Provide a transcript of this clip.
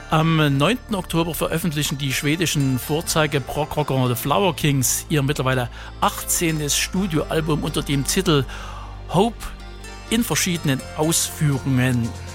Am 9. Oktober veröffentlichen die schwedischen Vorzeige-Prog-Rocker The Flower Kings ihr mittlerweile 18. Studioalbum unter dem Titel Hope in verschiedenen Ausführungen.